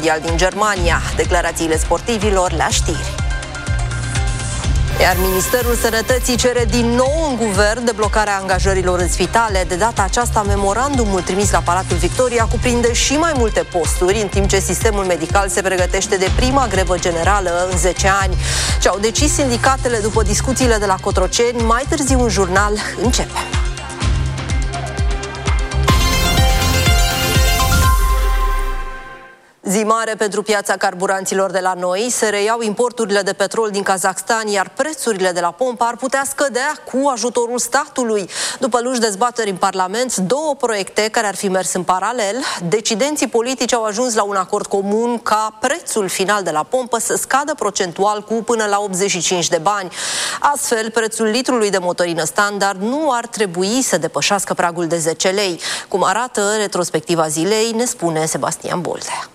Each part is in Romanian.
mondial din Germania. Declarațiile sportivilor la știri. Iar Ministerul Sănătății cere din nou în guvern deblocarea angajărilor în spitale. De data aceasta, memorandumul trimis la Palatul Victoria cuprinde și mai multe posturi, în timp ce sistemul medical se pregătește de prima grevă generală în 10 ani. Ce au decis sindicatele după discuțiile de la Cotroceni, mai târziu în jurnal începe. Zi mare pentru piața carburanților de la noi. Se reiau importurile de petrol din Kazakhstan, iar prețurile de la pompă ar putea scădea cu ajutorul statului. După lungi dezbateri în Parlament, două proiecte care ar fi mers în paralel, decidenții politici au ajuns la un acord comun ca prețul final de la pompă să scadă procentual cu până la 85 de bani. Astfel, prețul litrului de motorină standard nu ar trebui să depășească pragul de 10 lei. Cum arată retrospectiva zilei, ne spune Sebastian Boldea.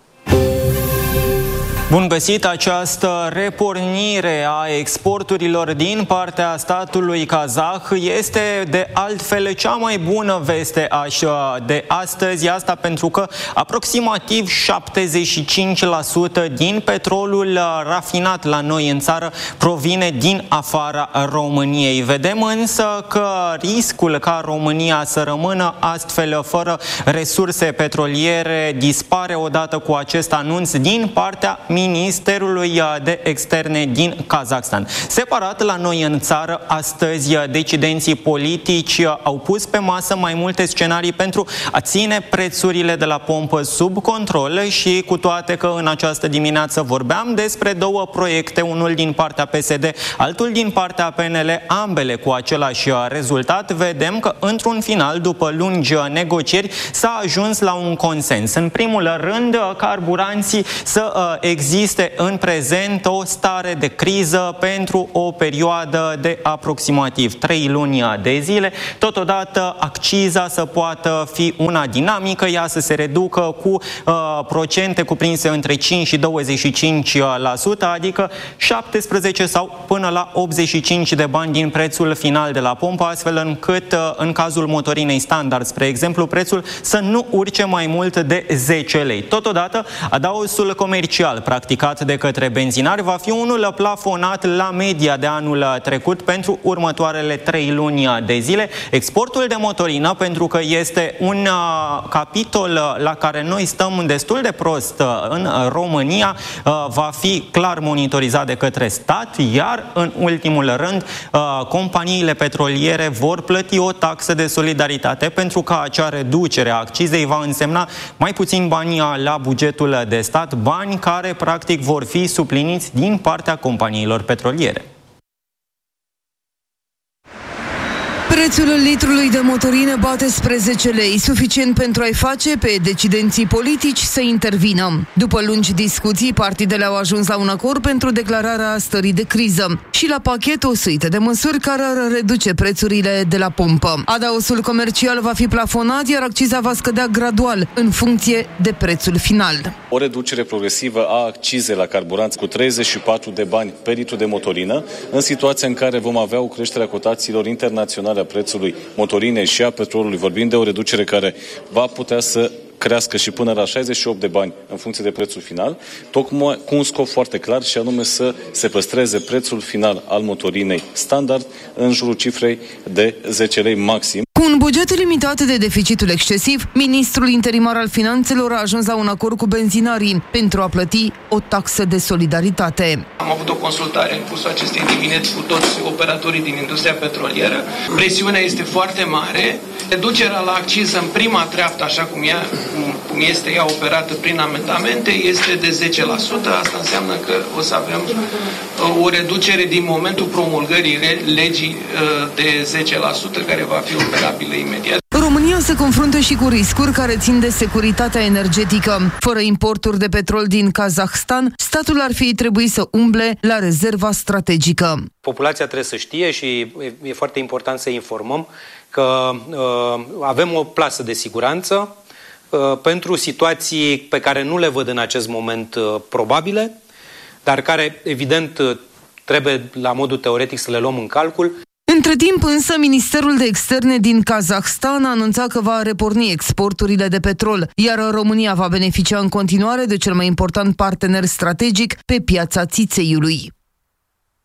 Bun găsit! Această repornire a exporturilor din partea statului kazah este de altfel cea mai bună veste de astăzi, asta pentru că aproximativ 75% din petrolul rafinat la noi în țară provine din afara României. Vedem însă că riscul ca România să rămână astfel fără resurse petroliere dispare odată cu acest anunț din partea Ministerului de Externe din Kazakhstan. Separat, la noi în țară, astăzi, decidenții politici au pus pe masă mai multe scenarii pentru a ține prețurile de la pompă sub control și cu toate că în această dimineață vorbeam despre două proiecte, unul din partea PSD, altul din partea PNL, ambele cu același rezultat, vedem că într-un final, după lungi negocieri, s-a ajuns la un consens. În primul rând, carburanții să existe în prezent o stare de criză pentru o perioadă de aproximativ 3 luni de zile. Totodată, acciza să poată fi una dinamică, ea să se reducă cu procente cuprinse între 5 și 25%, adică 17 sau până la 85 de bani din prețul final de la pompă, astfel încât în cazul motorinei standard, spre exemplu, prețul să nu urce mai mult de 10 lei. Totodată, adaosul comercial practicat de către benzinari va fi unul plafonat la media de anul trecut pentru următoarele 3 luni de zile. Exportul de motorină, pentru că este un capitol la care noi stăm destul de prost în România, va fi clar monitorizat de către stat, iar în ultimul rând companiile petroliere vor plăti o taxă de solidaritate, pentru că acea reducere a accizei va însemna mai puțin bani la bugetul de stat, bani care practic vor fi supliniți din partea companiilor petroliere. Prețul litrului de motorină bate spre 10 lei, suficient pentru a-i face pe decidenții politici să intervină. După lungi discuții, partidele au ajuns la un acord pentru declararea stării de criză și la pachet o suită de măsuri care ar reduce prețurile de la pompă. Adaosul comercial va fi plafonat, iar acciza va scădea gradual, în funcție de prețul final. O reducere progresivă a accizei la carburanți cu 34 de bani pe litru de motorină, în situația în care vom avea o creștere a cotațiilor internaționale a prețului motorinei și a petrolului, vorbind de o reducere care va putea să crească și până la 68 de bani în funcție de prețul final, tocmai cu un scop foarte clar și anume să se păstreze prețul final al motorinei standard în jurul cifrei de 10 lei maxim. Cu un buget limitat de deficitul excesiv, ministrul interimar al finanțelor a ajuns la un acord cu benzinarii pentru a plăti o taxă de solidaritate. Am avut o consultare în cursul acestei dimineți cu toți operatorii din industria petrolieră. Presiunea este foarte mare. Reducerea la acciză în prima treaptă, așa cum este ea operată prin amendamente, este de 10%. Asta înseamnă că o să avem o reducere din momentul promulgării legii de 10%, care va fi operabilă imediat. România se confruntă și cu riscuri care țin de securitatea energetică. Fără importuri de petrol din Kazahstan, statul ar fi trebuit să umble la rezerva strategică. Populația trebuie să știe și e foarte important să informăm că avem o plasă de siguranță pentru situații pe care nu le văd în acest moment probabile, dar care, evident, trebuie la modul teoretic să le luăm în calcul. Între timp însă, Ministerul de Externe din Kazahstan a anunțat că va reporni exporturile de petrol, iar România va beneficia în continuare de cel mai important partener strategic pe piața țițeiului.